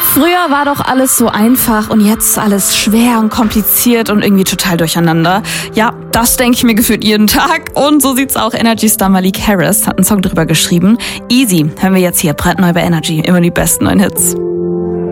Früher war doch alles so einfach und jetzt ist alles schwer und kompliziert und irgendwie total durcheinander. Ja, das denke ich mir gefühlt jeden Tag und so sieht's auch. Energy-Star Malik Harris hat einen Song drüber geschrieben. Easy, hören wir jetzt hier brandneu bei Energy, immer die besten neuen Hits.